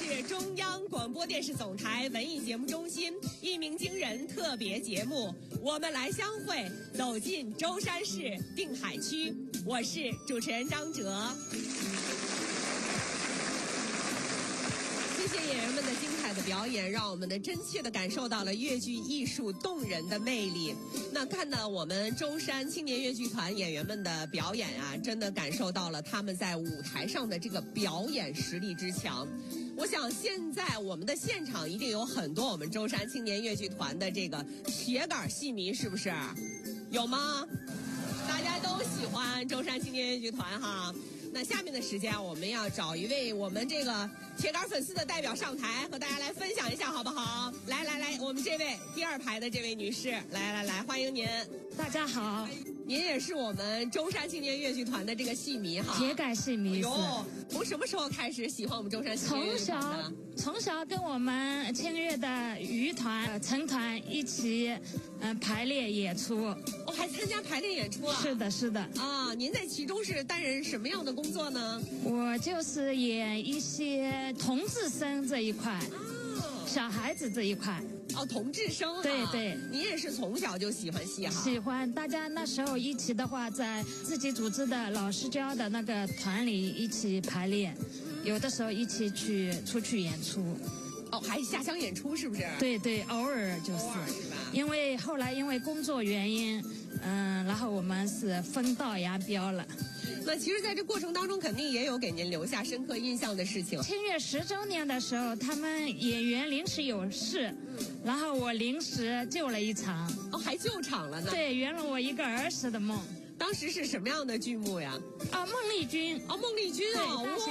是中央广播电视总台文艺节目中心一鸣惊人特别节目，我们来相会，走进舟山市定海区。我是主持人张哲。谢谢演员们的精彩的表演，让我们的真切地感受到了越剧艺术动人的魅力。那看到我们舟山青年越剧团演员们的表演啊，真的感受到了他们在舞台上的这个表演实力之强。我想现在我们的现场一定有很多我们舟山青年越剧团的这个铁杆戏迷，是不是？有吗？大家都喜欢舟山青年越剧团哈。那下面的时间我们要找一位我们这个铁杆粉丝的代表上台，和大家来分享一下好不好？来，我们这位第二排的这位女士，来，欢迎您。 大家好， 您也是我们舟山青年越剧团的这个戏迷哈， 铁杆戏迷。 哟，从什么时候开始喜欢我们舟山青年越剧团的？ 从小跟我们青越的余团、成团一起排练演出。 哦，还参加排练演出啊？ 是的。啊， 您在其中是担任什么样的工作呢？ 我就是演一些同志生这一块，小孩子这一块。 哦，同志生啊。 对。 您也是从小就喜欢戏哈？ 喜欢，大家那时候一起的话，在自己组织的老师教的那个团里一起排练，有的时候一起出去演出。 哦，还下乡演出是不是？ 对，偶尔就是。 偶尔是吧？ 因为后来因为工作原因，然后我们是分道扬镳了。 那其实在这过程当中肯定也有给您留下深刻印象的事情。 青越10周年的时候，他们演员临时有事，然后我临时救了一场。 哦，还救场了呢？ 对，圆了我一个儿时的梦。 当时是什么样的剧目呀？ 啊，孟丽君。 哦，孟丽君哦。